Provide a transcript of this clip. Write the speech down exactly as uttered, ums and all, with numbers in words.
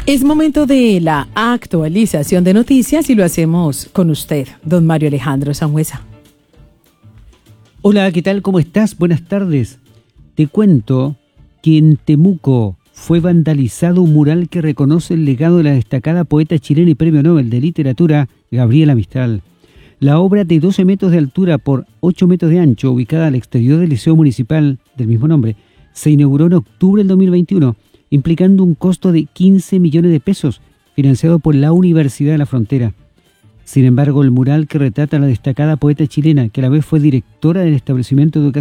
Es momento de la actualización de noticias y lo hacemos con usted, don Mario Alejandro Sangüesa. Hola, ¿qué tal? ¿Cómo estás? Buenas tardes. Te cuento que en Temuco fue vandalizado un mural que reconoce el legado de la destacada poeta chilena y premio Nobel de Literatura, Gabriela Mistral. La obra de doce metros de altura por ocho metros de ancho, ubicada al exterior del Liceo Municipal del mismo nombre, se inauguró en octubre del dos mil veintiuno, implicando un costo de quince millones de pesos, financiado por la Universidad de la Frontera. Sin embargo, el mural que retrata a la destacada poeta chilena, que a la vez fue directora del establecimiento educacional,